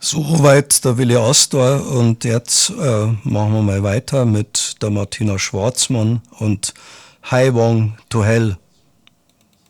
Soweit der Willi Astor und jetzt machen wir mal weiter mit der Martina Schwarzmann und Highway to Hell.